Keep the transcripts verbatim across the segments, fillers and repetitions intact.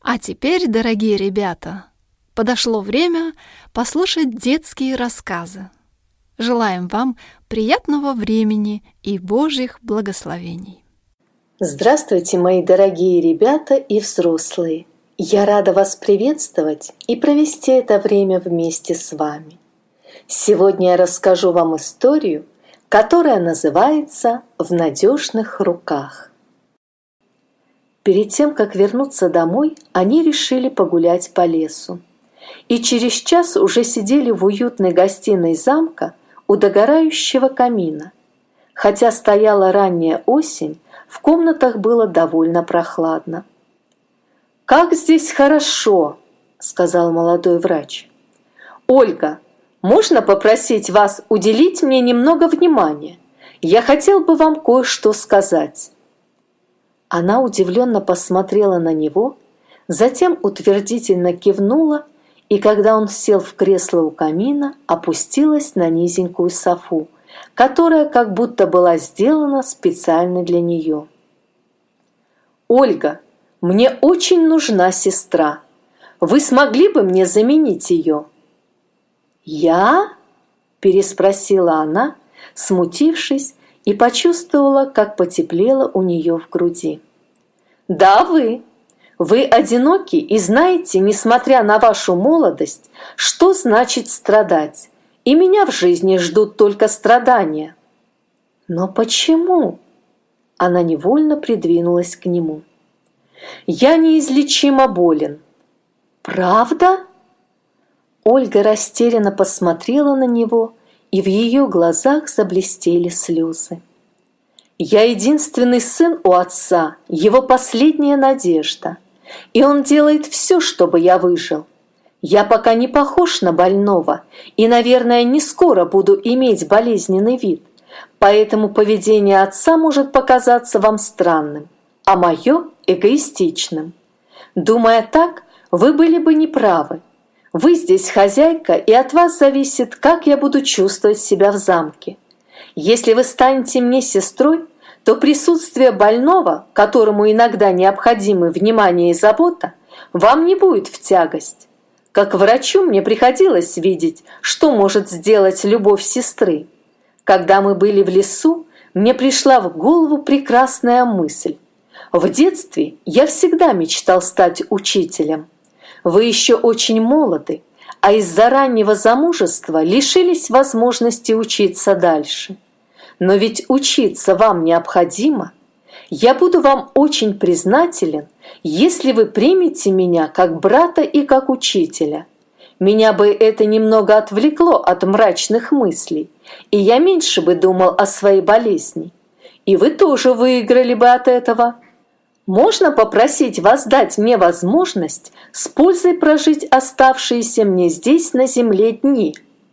А теперь, дорогие ребята, подошло время послушать детские рассказы. Желаем вам приятного времени и Божьих благословений. Здравствуйте, мои дорогие ребята и взрослые! Я рада вас приветствовать и провести это время вместе с вами. Сегодня я расскажу вам историю, которая называется «В надежных руках». Перед тем, как вернуться домой, они решили погулять по лесу. И через час уже сидели в уютной гостиной замка у догорающего камина. Хотя стояла ранняя осень, в комнатах было довольно прохладно. «Как здесь хорошо!» — сказал молодой врач. «Ольга, можно попросить вас уделить мне немного внимания? Я хотел бы вам кое-что сказать». Она удивленно посмотрела на него, затем утвердительно кивнула, и когда он сел в кресло у камина, опустилась на низенькую софу, которая как будто была сделана специально для нее. «Ольга, мне очень нужна сестра. Вы смогли бы мне заменить ее?» «Я?» – переспросила она, смутившись, и почувствовала, как потеплело у нее в груди. «Да, вы. Вы одиноки и знаете, несмотря на вашу молодость, что значит страдать, и меня в жизни ждут только страдания». «Но почему?» Она невольно придвинулась к нему. «Я неизлечимо болен». «Правда?» Ольга растерянно посмотрела на него, и в ее глазах заблестели слезы. «Я единственный сын у отца, его последняя надежда, и он делает все, чтобы я выжил. Я пока не похож на больного и, наверное, не скоро буду иметь болезненный вид, поэтому поведение отца может показаться вам странным, а мое – эгоистичным. Думая так, вы были бы неправы. Вы здесь хозяйка, и от вас зависит, как я буду чувствовать себя в замке. Если вы станете мне сестрой, то присутствие больного, которому иногда необходимы внимание и забота, вам не будет в тягость. Как врачу мне приходилось видеть, что может сделать любовь сестры. Когда мы были в лесу, мне пришла в голову прекрасная мысль. В детстве я всегда мечтал стать учителем. Вы еще очень молоды, а из-за раннего замужества лишились возможности учиться дальше. Но ведь учиться вам необходимо. Я буду вам очень признателен, если вы примете меня как брата и как учителя. Меня бы это немного отвлекло от мрачных мыслей, и я меньше бы думал о своей болезни. И вы тоже выиграли бы от этого. Можно попросить вас дать мне возможность с пользой прожить оставшиеся мне здесь на земле дни?»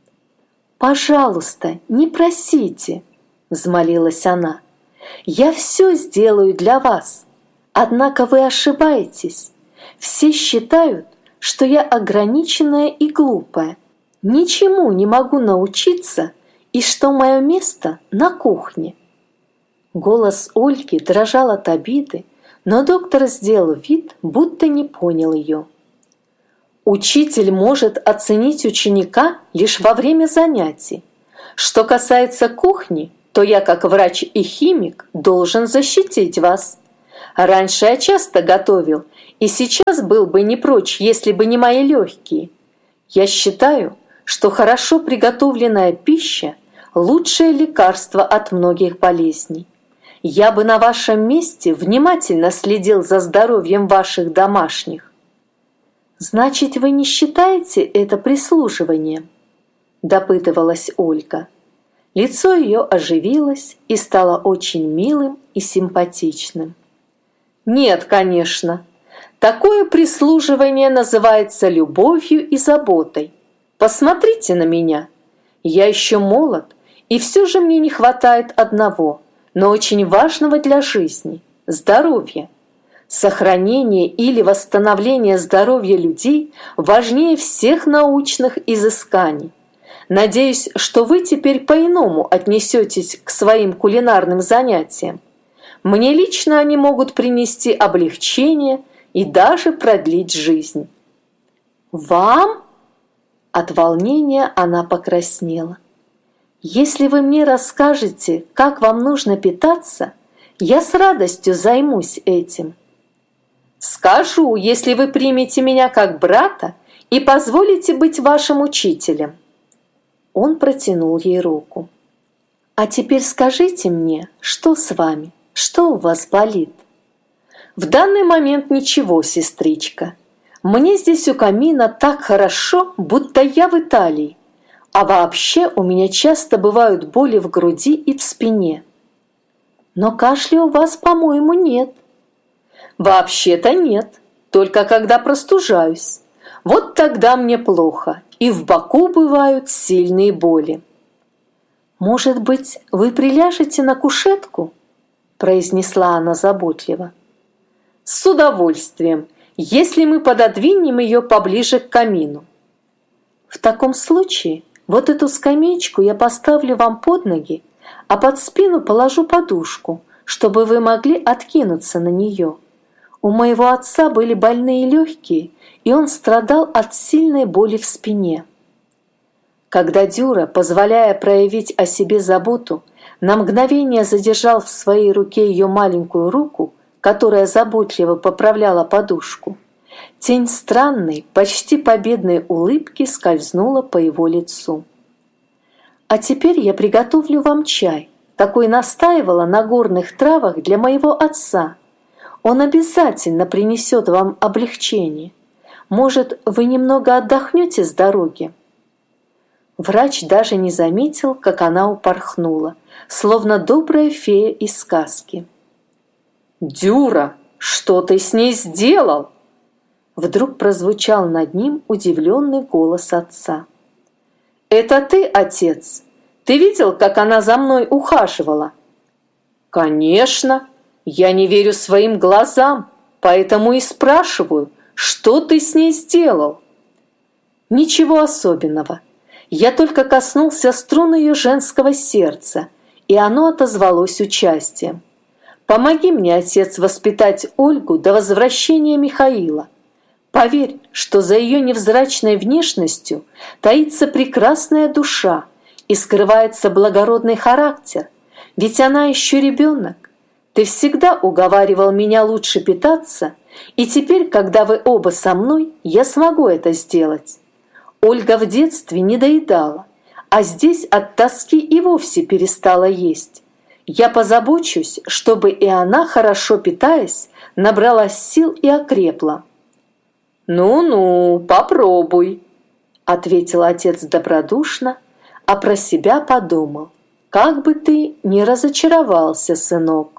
«Пожалуйста, не просите», — взмолилась она. «Я все сделаю для вас. Однако вы ошибаетесь. Все считают, что я ограниченная и глупая, ничему не могу научиться и что мое место на кухне». Голос Ольги дрожал от обиды, но доктор сделал вид, будто не понял ее. «Учитель может оценить ученика лишь во время занятий. Что касается кухни, то я, как врач и химик, должен защитить вас. Раньше я часто готовил, и сейчас был бы не прочь, если бы не мои легкие. Я считаю, что хорошо приготовленная пища – лучшее лекарство от многих болезней. Я бы на вашем месте внимательно следил за здоровьем ваших домашних». «Значит, вы не считаете это прислуживанием?» – допытывалась Ольга. Лицо ее оживилось и стало очень милым и симпатичным. «Нет, конечно. Такое прислуживание называется любовью и заботой. Посмотрите на меня. Я еще молод, и все же мне не хватает одного, но очень важного для жизни – здоровья. Сохранение или восстановление здоровья людей важнее всех научных изысканий. Надеюсь, что вы теперь по-иному отнесетесь к своим кулинарным занятиям. Мне лично они могут принести облегчение и даже продлить жизнь. Вам? От волнения она покраснела. Если вы мне расскажете, как вам нужно питаться, я с радостью займусь этим. Скажу, если вы примете меня как брата и позволите быть вашим учителем. Он протянул ей руку. А теперь скажите мне, что с вами, что у вас болит? В данный момент ничего, сестричка. Мне здесь у камина так хорошо, будто я в Италии. А вообще у меня часто бывают боли в груди и в спине. Но кашля у вас, по-моему, нет. Вообще-то нет, только когда простужаюсь. Вот тогда мне плохо, и в боку бывают сильные боли. «Может быть, вы приляжете на кушетку?» произнесла она заботливо. «С удовольствием, если мы пододвинем ее поближе к камину». «В таком случае вот эту скамеечку я поставлю вам под ноги, а под спину положу подушку, чтобы вы могли откинуться на нее. У моего отца были больные легкие, и он страдал от сильной боли в спине». Когда Дюра, позволяя проявить о себе заботу, на мгновение задержал в своей руке ее маленькую руку, которая заботливо поправляла подушку, тень странной, почти победной улыбки скользнула по его лицу. «А теперь я приготовлю вам чай, какой настаивала на горных травах для моего отца. Он обязательно принесет вам облегчение. Может, вы немного отдохнете с дороги?» Врач даже не заметил, как она упорхнула, словно добрая фея из сказки. «Дюра, что ты с ней сделал?» Вдруг прозвучал над ним удивленный голос отца. «Это ты, отец? Ты видел, как она за мной ухаживала?» «Конечно, я не верю своим глазам, поэтому и спрашиваю, что ты с ней сделал?» «Ничего особенного. Я только коснулся струн ее женского сердца, и оно отозвалось участием. Помоги мне, отец, воспитать Ольгу до возвращения Михаила. Поверь, что за ее невзрачной внешностью таится прекрасная душа и скрывается благородный характер, ведь она еще ребенок. Ты всегда уговаривал меня лучше питаться, и теперь, когда вы оба со мной, я смогу это сделать. Ольга в детстве не доедала, а здесь от тоски и вовсе перестала есть. Я позабочусь, чтобы и она, хорошо питаясь, набралась сил и окрепла». «Ну-ну, попробуй», — ответил отец добродушно, а про себя подумал, как бы ты не разочаровался, сынок.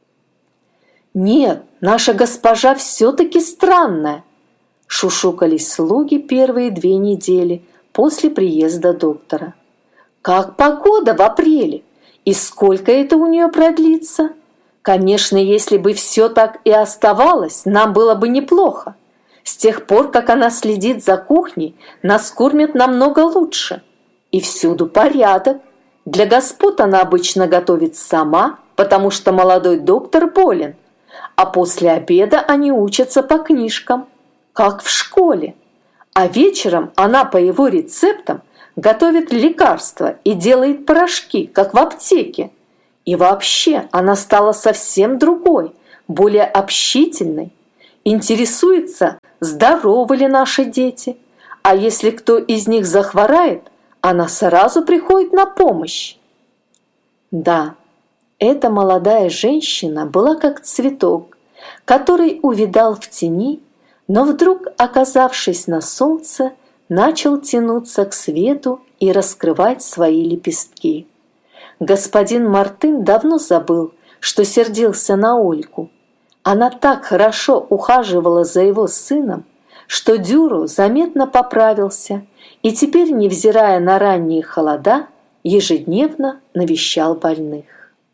«Нет, наша госпожа все-таки странная», — шушукались слуги первые две недели после приезда доктора. «Как погода в апреле? И сколько это у нее продлится? Конечно, если бы все так и оставалось, нам было бы неплохо. С тех пор, как она следит за кухней, нас кормят намного лучше. И всюду порядок. Для господ она обычно готовит сама, потому что молодой доктор болен. А после обеда они учатся по книжкам, как в школе. А вечером она по его рецептам готовит лекарства и делает порошки, как в аптеке. И вообще она стала совсем другой, более общительной. Интересуется, здоровы ли наши дети. А если кто из них захворает, она сразу приходит на помощь. Да, эта молодая женщина была как цветок, который увядал в тени, но вдруг, оказавшись на солнце, начал тянуться к свету и раскрывать свои лепестки. Господин Мартын давно забыл, что сердился на Ольгу. Она так хорошо ухаживала за его сыном, что Дюру заметно поправился и теперь, невзирая на ранние холода, ежедневно навещал больных.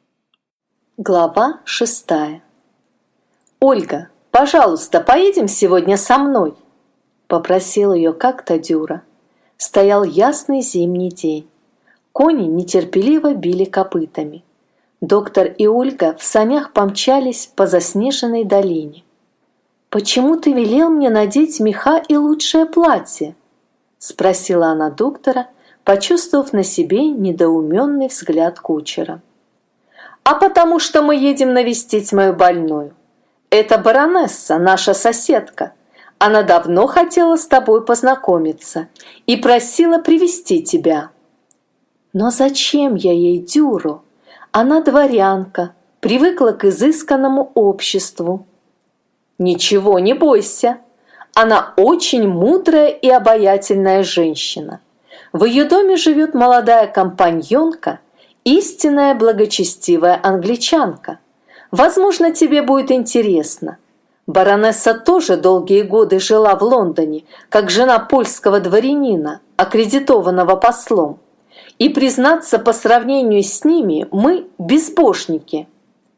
Глава шестая. «Ольга, пожалуйста, поедем сегодня со мной?» — попросил ее как-то Дюра. Стоял ясный зимний день. Кони нетерпеливо били копытами. Доктор и Ольга в санях помчались по заснеженной долине. «Почему ты велел мне надеть меха и лучшее платье?» – спросила она доктора, почувствовав на себе недоуменный взгляд кучера. «А потому что мы едем навестить мою больную. Это баронесса, наша соседка. Она давно хотела с тобой познакомиться и просила привести тебя». «Но зачем я ей, Дюро? Она дворянка, привыкла к изысканному обществу». «Ничего, не бойся. Она очень мудрая и обаятельная женщина. В ее доме живет молодая компаньонка, истинная благочестивая англичанка. Возможно, тебе будет интересно. Баронесса тоже долгие годы жила в Лондоне, как жена польского дворянина, аккредитованного послом. И, признаться, по сравнению с ними мы безбожники».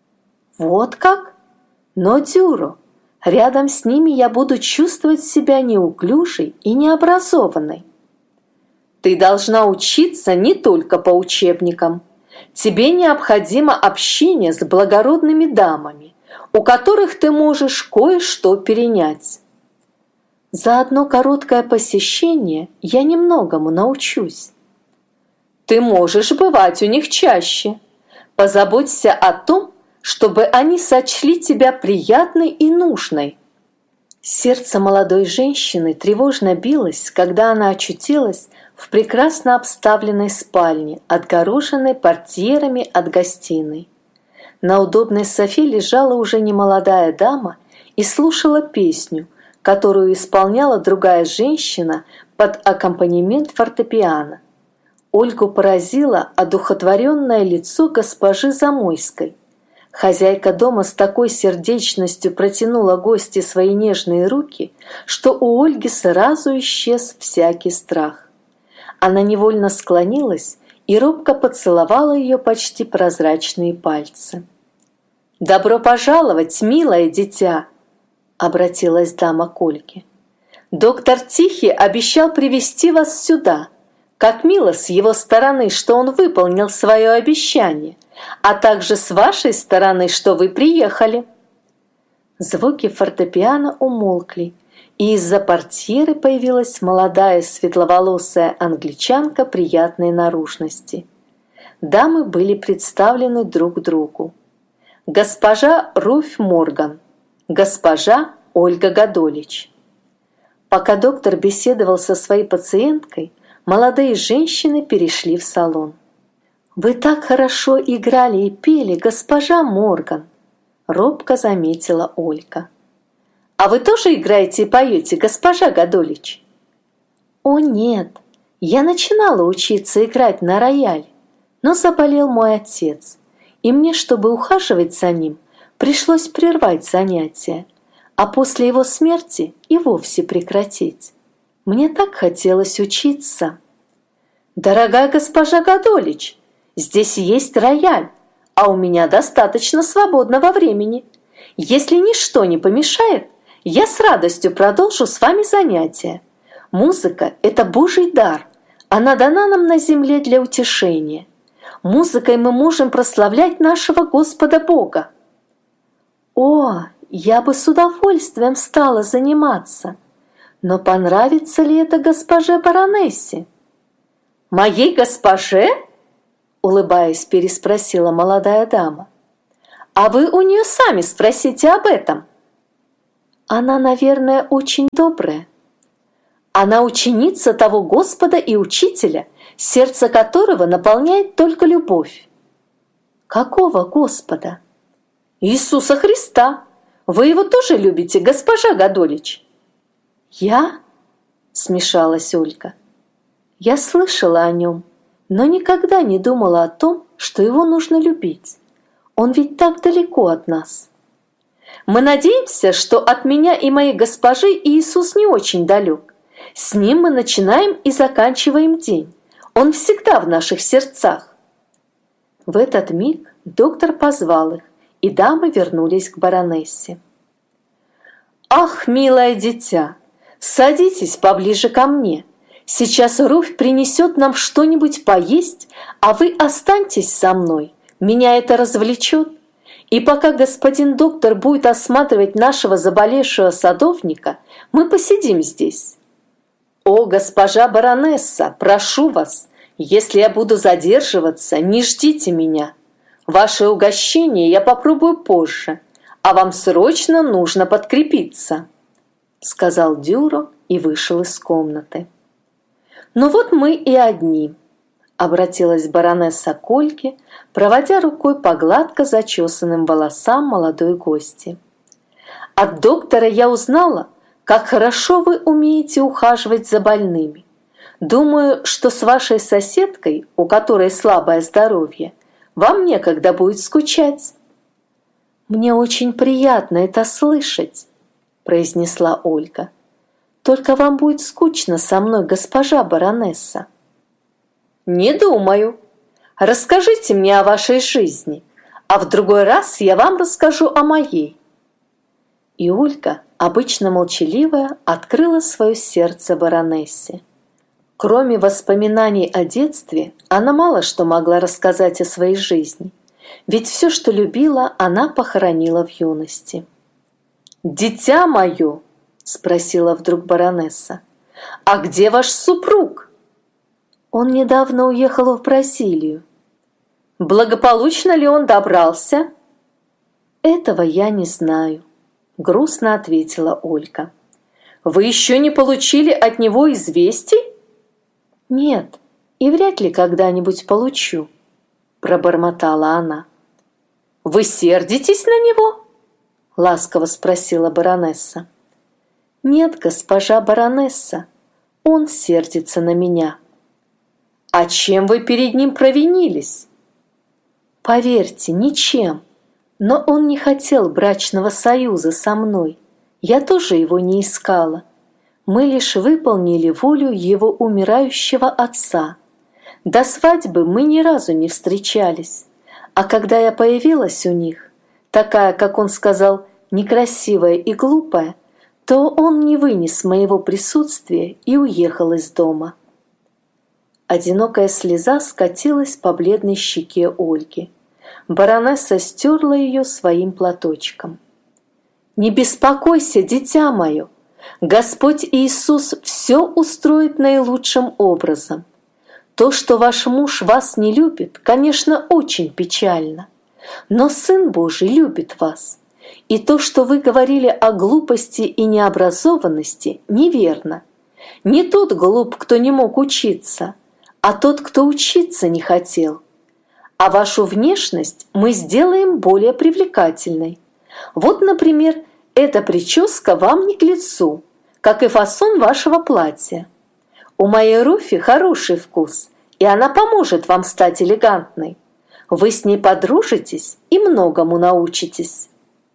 «Вот как? Но, Дюро, рядом с ними я буду чувствовать себя неуклюжей и необразованной». «Ты должна учиться не только по учебникам. Тебе необходимо общение с благородными дамами, у которых ты можешь кое-что перенять». «За одно короткое посещение я немногому научусь». «Ты можешь бывать у них чаще. Позаботься о том, чтобы они сочли тебя приятной и нужной». Сердце молодой женщины тревожно билось, когда она очутилась в прекрасно обставленной спальне, отгороженной портьерами от гостиной. На удобной софе лежала уже немолодая дама и слушала песню, которую исполняла другая женщина под аккомпанемент фортепиано. Ольгу поразило одухотворенное лицо госпожи Замойской. Хозяйка дома с такой сердечностью протянула гости свои нежные руки, что у Ольги сразу исчез всякий страх. Она невольно склонилась и робко поцеловала ее почти прозрачные пальцы. «Добро пожаловать, милое дитя!» — обратилась дама к Ольге. «Доктор Тихий обещал привести вас сюда. Как мило с его стороны, что он выполнил свое обещание, а также с вашей стороны, что вы приехали». Звуки фортепиано умолкли, и из-за портьеры появилась молодая светловолосая англичанка приятной наружности. Дамы были представлены друг другу. Госпожа Руфь Морган, госпожа Ольга Годолич. Пока доктор беседовал со своей пациенткой, молодые женщины перешли в салон. «Вы так хорошо играли и пели, госпожа Морган», — робко заметила Ольга. «А вы тоже играете и поете, госпожа Годолич?» «О, нет, я начинала учиться играть на рояле, но заболел мой отец, и мне, чтобы ухаживать за ним, пришлось прервать занятия, а после его смерти и вовсе прекратить. Мне так хотелось учиться». «Дорогая госпожа Годолич, здесь есть рояль, а у меня достаточно свободного времени. Если ничто не помешает, я с радостью продолжу с вами занятия. Музыка – это Божий дар, она дана нам на земле для утешения. Музыкой мы можем прославлять нашего Господа Бога». «О, я бы с удовольствием стала заниматься, но понравится ли это госпоже баронессе?» «Моей госпоже?» – улыбаясь, переспросила молодая дама. «А вы у нее сами спросите об этом». «Она, наверное, очень добрая». «Она ученица того Господа и Учителя, сердце которого наполняет только любовь». «Какого Господа?» «Иисуса Христа. Вы его тоже любите, госпожа Годолич?» «Я?» – смешалась Ольга. «Я слышала о нем, но никогда не думала о том, что его нужно любить. Он ведь так далеко от нас». «Мы надеемся, что от меня и моей госпожи Иисус не очень далек. С ним мы начинаем и заканчиваем день. Он всегда в наших сердцах». В этот миг доктор позвал их, и дамы вернулись к баронессе. «Ах, милое дитя, садитесь поближе ко мне. Сейчас Руфь принесет нам что-нибудь поесть, а вы останьтесь со мной. Меня это развлечет. И пока господин доктор будет осматривать нашего заболевшего садовника, мы посидим здесь. О, госпожа баронесса, прошу вас, если я буду задерживаться, не ждите меня. Ваше угощение я попробую позже, а вам срочно нужно подкрепиться», — сказал Дюро и вышел из комнаты. «Ну вот мы и одни», — обратилась баронесса к Ольге, проводя рукой по гладко зачесанным волосам молодой гости. «От доктора я узнала, как хорошо вы умеете ухаживать за больными. Думаю, что с вашей соседкой, у которой слабое здоровье, вам некогда будет скучать». «Мне очень приятно это слышать», — произнесла Ольга. «Только вам будет скучно со мной, госпожа баронесса». «Не думаю. Расскажите мне о вашей жизни, а в другой раз я вам расскажу о моей». И Ольга, обычно молчаливая, открыла свое сердце баронессе. Кроме воспоминаний о детстве, она мало что могла рассказать о своей жизни, ведь все, что любила, она похоронила в юности. «Дитя мое!» – спросила вдруг баронесса. «А где ваш супруг?» «Он недавно уехал в Бразилию». «Благополучно ли он добрался?» «Этого я не знаю», – грустно ответила Ольга. «Вы еще не получили от него известий?» «Нет, и вряд ли когда-нибудь получу», – пробормотала она. «Вы сердитесь на него?» – ласково спросила баронесса. «Нет, госпожа баронесса, он сердится на меня». «А чем вы перед ним провинились?» «Поверьте, ничем, но он не хотел брачного союза со мной. Я тоже его не искала. Мы лишь выполнили волю его умирающего отца. До свадьбы мы ни разу не встречались, а когда я появилась у них, такая, как он сказал, некрасивая и глупая, то он не вынес моего присутствия и уехал из дома». Одинокая слеза скатилась по бледной щеке Ольги. Баронесса стерла ее своим платочком. «Не беспокойся, дитя мое! Господь Иисус все устроит наилучшим образом. То, что ваш муж вас не любит, конечно, очень печально. Но Сын Божий любит вас. И то, что вы говорили о глупости и необразованности, неверно. Не тот глуп, кто не мог учиться, а тот, кто учиться не хотел. А вашу внешность мы сделаем более привлекательной. Вот, например, эта прическа вам не к лицу, как и фасон вашего платья. У моей Руфи хороший вкус, и она поможет вам стать элегантной. Вы с ней подружитесь и многому научитесь».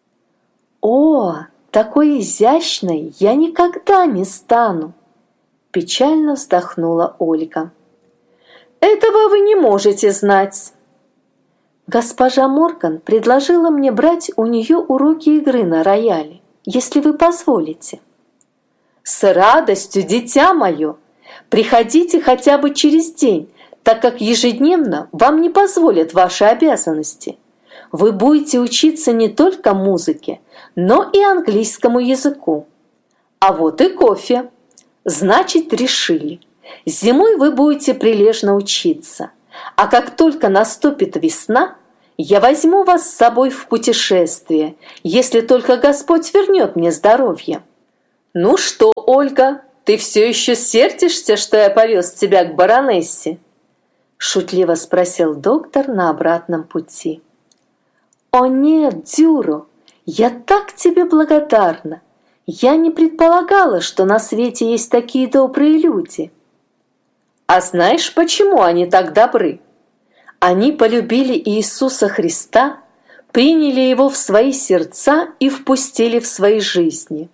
«О, такой изящной я никогда не стану!» Печально вздохнула Ольга. «Этого вы не можете знать». «Госпожа Морган предложила мне брать у нее уроки игры на рояле, если вы позволите». «С радостью, дитя мое! Приходите хотя бы через день, так как ежедневно вам не позволят ваши обязанности. Вы будете учиться не только музыке, но и английскому языку. А вот и кофе. Значит, решили. Зимой вы будете прилежно учиться, а как только наступит весна, я возьму вас с собой в путешествие, если только Господь вернет мне здоровье». «Ну что, Ольга, ты все еще сердишься, что я повез тебя к баронессе?» Шутливо спросил доктор на обратном пути. «О нет, Дюро, я так тебе благодарна! Я не предполагала, что на свете есть такие добрые люди». «А знаешь, почему они так добры? Они полюбили Иисуса Христа, приняли Его в свои сердца и впустили в свои жизни».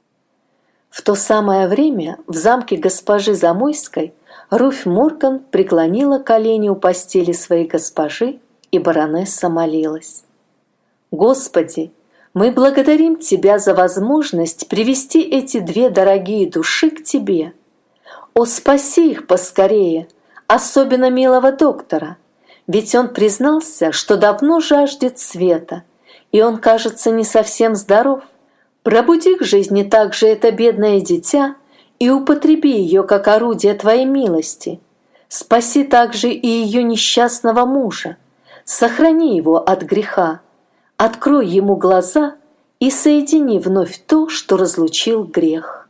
В то самое время в замке госпожи Замойской Руфь Морган преклонила колени у постели своей госпожи, и баронесса молилась. «Господи, мы благодарим Тебя за возможность привести эти две дорогие души к Тебе. О, спаси их поскорее, особенно милого доктора, ведь он признался, что давно жаждет света, и он, кажется, не совсем здоров. Пробуди к жизни также это бедное дитя и употреби ее как орудие твоей милости. Спаси также и ее несчастного мужа, сохрани его от греха, открой ему глаза и соедини вновь то, что разлучил грех.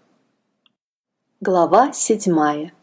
Глава седьмая.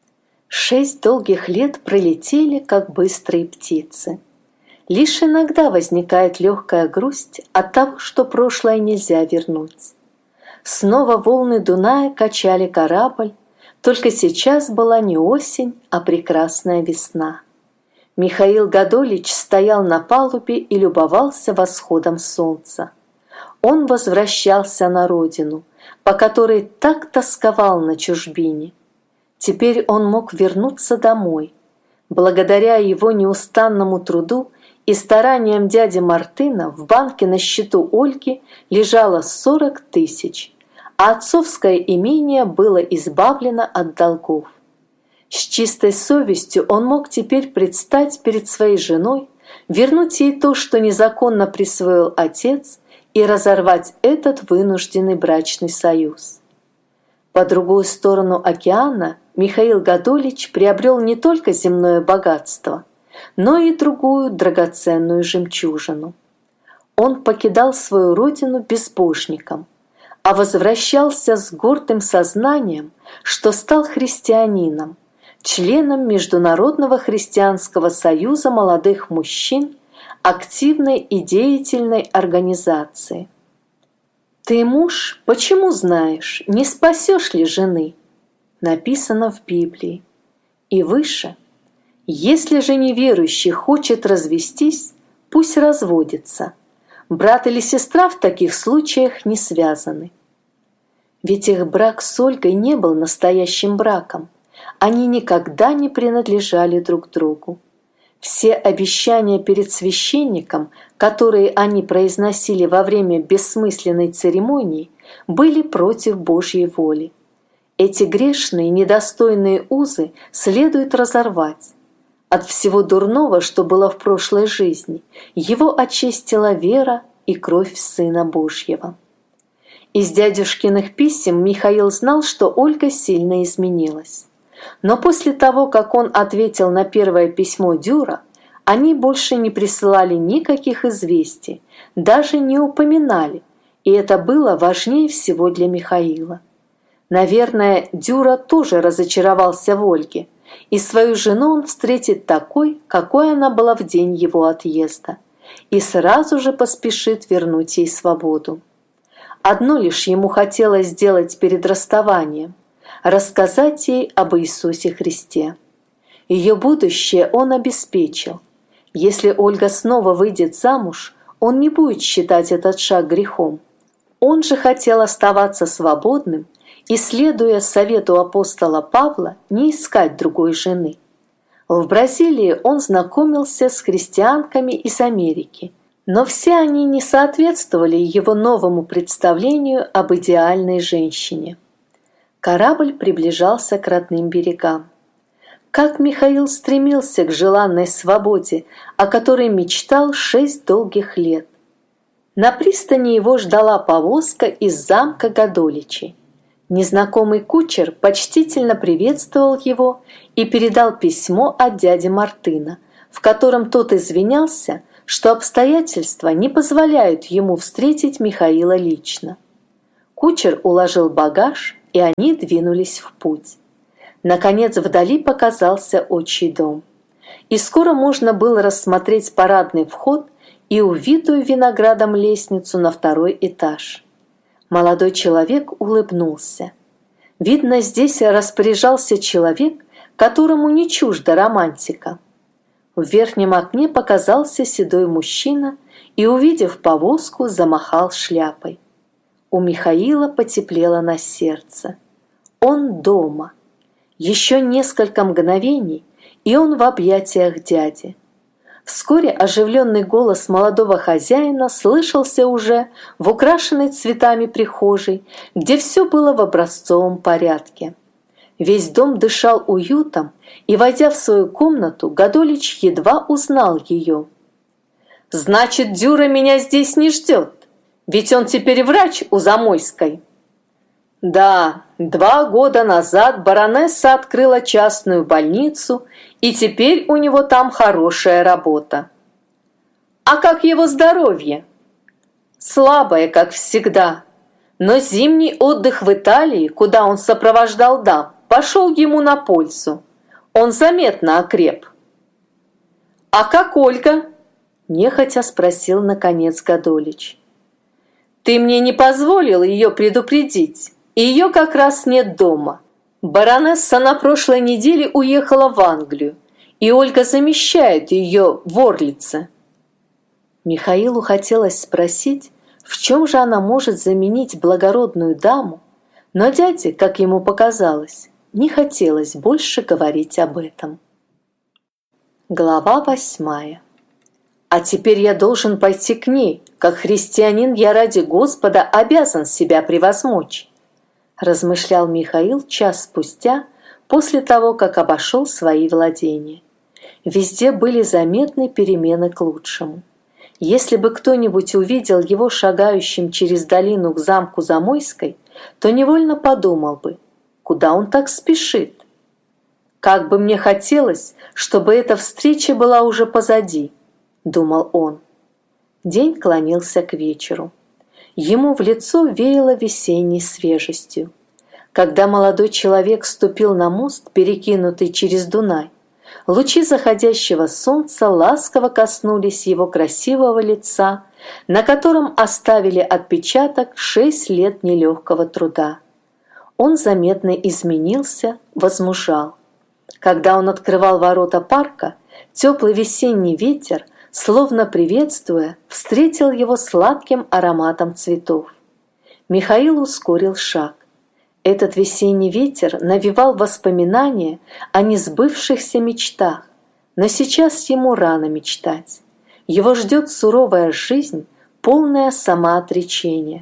Шесть долгих лет пролетели, как быстрые птицы. Лишь иногда возникает легкая грусть от того, что прошлое нельзя вернуть. Снова волны Дуная качали корабль, только сейчас была не осень, а прекрасная весна. Михаил Годолич стоял на палубе и любовался восходом солнца. Он возвращался на родину, по которой так тосковал на чужбине. Теперь он мог вернуться домой. Благодаря его неустанному труду и стараниям дяди Мартына в банке на счету Ольги лежало сорок тысяч, а отцовское имение было избавлено от долгов. С чистой совестью он мог теперь предстать перед своей женой, вернуть ей то, что незаконно присвоил отец, и разорвать этот вынужденный брачный союз. По другую сторону океана Михаил Годолич приобрел не только земное богатство, но и другую драгоценную жемчужину. Он покидал свою родину безбожником, а возвращался с гордым сознанием, что стал христианином, членом Международного христианского союза молодых мужчин, активной и деятельной организации. «Ты муж, почему знаешь, не спасешь ли жены?» написано в Библии. И выше: «Если же неверующий хочет развестись, пусть разводится. Брат или сестра в таких случаях не связаны». Ведь их брак с Ольгой не был настоящим браком. Они никогда не принадлежали друг другу. Все обещания перед священником, которые они произносили во время бессмысленной церемонии, были против Божьей воли. Эти грешные, недостойные узы следует разорвать. От всего дурного, что было в прошлой жизни, его очистила вера и кровь Сына Божьего. Из дядюшкиных писем Михаил знал, что Ольга сильно изменилась. Но после того, как он ответил на первое письмо Дюра, они больше не присылали никаких известий, даже не упоминали, и это было важнее всего для Михаила. Наверное, Дюра тоже разочаровался в Ольге, и свою жену он встретит такой, какой она была в день его отъезда, и сразу же поспешит вернуть ей свободу. Одно лишь ему хотелось сделать перед расставанием – рассказать ей об Иисусе Христе. Ее будущее он обеспечил. Если Ольга снова выйдет замуж, он не будет считать этот шаг грехом. Он же хотел оставаться свободным и, следуя совету апостола Павла, не искать другой жены. В Бразилии он знакомился с христианками из Америки, но все они не соответствовали его новому представлению об идеальной женщине. Корабль приближался к родным берегам. Как Михаил стремился к желанной свободе, о которой мечтал шесть долгих лет. На пристани его ждала повозка из замка Годоличей. Незнакомый кучер почтительно приветствовал его и передал письмо от дяди Мартына, в котором тот извинялся, что обстоятельства не позволяют ему встретить Михаила лично. Кучер уложил багаж, и они двинулись в путь. Наконец вдали показался отчий дом. И скоро можно было рассмотреть парадный вход и увитую виноградом лестницу на второй этаж. Молодой человек улыбнулся. Видно, здесь распоряжался человек, которому не чужда романтика. В верхнем окне показался седой мужчина и, увидев повозку, замахал шляпой. У Михаила потеплело на сердце. Он дома. Еще несколько мгновений, и он в объятиях дяди. Вскоре оживленный голос молодого хозяина слышался уже в украшенной цветами прихожей, где все было в образцовом порядке. Весь дом дышал уютом, и, войдя в свою комнату, Годолич едва узнал ее. Значит, Дюра меня здесь не ждет, ведь он теперь врач у Замойской. Да, два года назад баронесса открыла частную больницу, и теперь у него там хорошая работа. А как его здоровье? Слабое, как всегда. Но зимний отдых в Италии, куда он сопровождал дам, пошел ему на пользу. Он заметно окреп. «А как Ольга?» – нехотя спросил наконец Годолич. «Ты мне не позволил ее предупредить, и ее как раз нет дома. Баронесса на прошлой неделе уехала в Англию, и Ольга замещает ее в Орлице». Михаилу хотелось спросить, в чем же она может заменить благородную даму, но дяде, как ему показалось, не хотелось больше говорить об этом. Глава восьмая. «А теперь я должен пойти к ней. Как христианин я ради Господа обязан себя превозмочь», размышлял Михаил час спустя, после того, как обошел свои владения. Везде были заметны перемены к лучшему. Если бы кто-нибудь увидел его шагающим через долину к замку Замойской, то невольно подумал бы, куда он так спешит. «Как бы мне хотелось, чтобы эта встреча была уже позади», — думал он. День клонился к вечеру. Ему в лицо веяло весенней свежестью. Когда молодой человек ступил на мост, перекинутый через Дунай, лучи заходящего солнца ласково коснулись его красивого лица, на котором оставили отпечаток шесть лет нелегкого труда. Он заметно изменился, возмужал. Когда он открывал ворота парка, теплый весенний ветер, словно приветствуя, встретил его сладким ароматом цветов. Михаил ускорил шаг. Этот весенний ветер навевал воспоминания о несбывшихся мечтах, но сейчас ему рано мечтать. Его ждет суровая жизнь, полная самоотречения.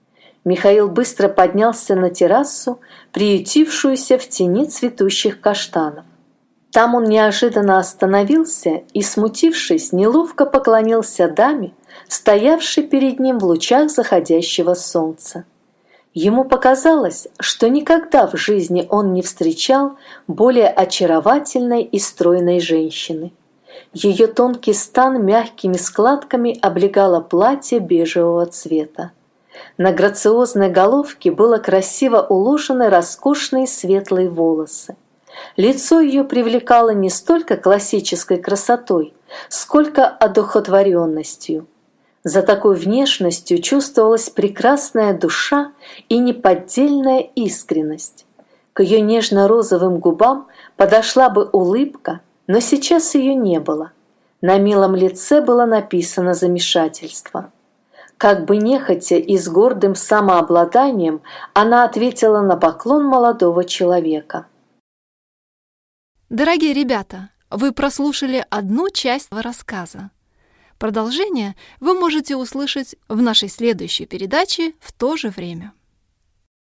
Михаил быстро поднялся на террасу, приютившуюся в тени цветущих каштанов. Там он неожиданно остановился и, смутившись, неловко поклонился даме, стоявшей перед ним в лучах заходящего солнца. Ему показалось, что никогда в жизни он не встречал более очаровательной и стройной женщины. Ее тонкий стан мягкими складками облегало платье бежевого цвета. На грациозной головке было красиво уложены роскошные светлые волосы. Лицо ее привлекало не столько классической красотой, сколько одухотворенностью. За такой внешностью чувствовалась прекрасная душа и неподдельная искренность. К ее нежно-розовым губам подошла бы улыбка, но сейчас ее не было. На милом лице было написано замешательство. Как бы нехотя и с гордым самообладанием она ответила на поклон молодого человека. Дорогие ребята, вы прослушали одну часть рассказа. Продолжение вы можете услышать в нашей следующей передаче в то же время.